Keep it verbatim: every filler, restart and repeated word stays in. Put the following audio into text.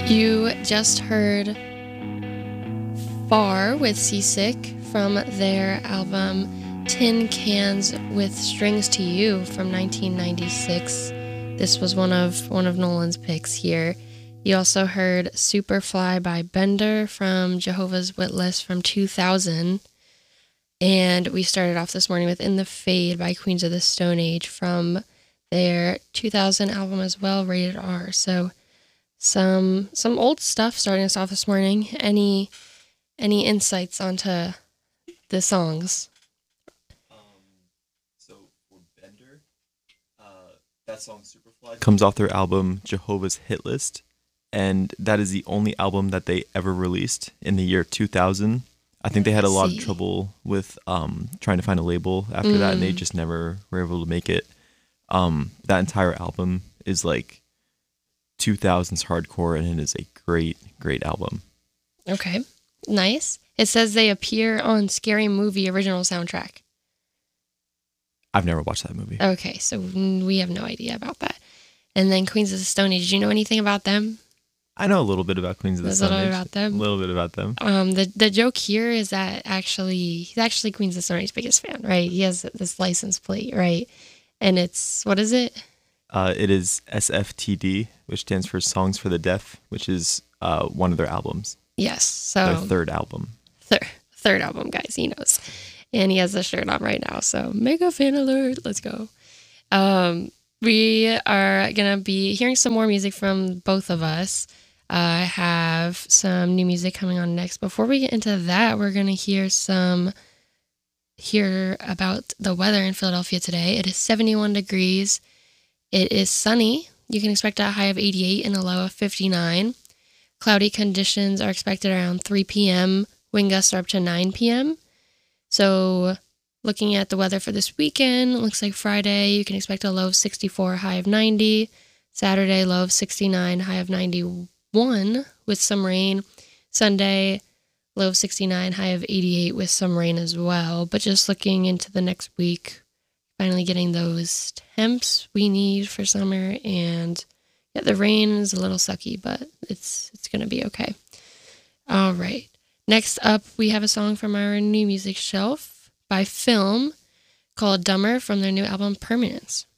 You just heard Far with Seasick from their album Tin Cans with Strings to You from nineteen ninety-six. This was one of one of Nolan's picks here. You also heard Superfly by Bender from Jehovah's Witness from two thousand. And we started off this morning with In the Fade by Queens of the Stone Age from their two thousand album as well, Rated R. So some some old stuff starting us off this morning. Any any insights onto the songs? Um, so for Bender, uh, that song Superfly comes off their album Jehovah's Hit List, and that is the only album that they ever released in the year two thousand. I think they had a lot of trouble with um, trying to find a label after mm. that, and they just never were able to make it. Um, that entire album is like two thousands hardcore, and it is a great, great album. Okay, nice. It says they appear on Scary Movie original soundtrack. I've never watched that movie. Okay, so we have no idea about that. And then Queens of the Stone Age. Did you know anything about them? I know a little bit about Queens of the There's Stone Age. A little bit about them. A little bit about them. Um, the the joke here is that actually he's actually Queens of the Stone Age's biggest fan, right? He has this license plate, right? And it's, what is it? Uh, it is S F T D, which stands for Songs for the Deaf, which is uh, one of their albums. Yes. So their third album. Third, third album, guys. He knows. And he has the shirt on right now. So mega fan alert. Let's go. Um, we are going to be hearing some more music from both of us. I uh, have some new music coming on next. Before we get into that, we're going to hear some, hear about the weather in Philadelphia today. It is seventy-one degrees. It is sunny. You can expect a high of eighty-eight and a low of fifty-nine. Cloudy conditions are expected around three p.m. Wind gusts are up to nine p.m. So looking at the weather for this weekend, it looks like Friday, you can expect a low of sixty-four, high of ninety. Saturday, low of sixty-nine, high of ninety-one with some rain. Sunday, low of sixty-nine, high of eighty-eight with some rain as well. But just looking into the next week, finally getting those temps we need for summer. And yeah, the rain is a little sucky, but it's it's going to be okay. All right. Next up, we have a song from our new music shelf by Film called Dumber from their new album Permanence.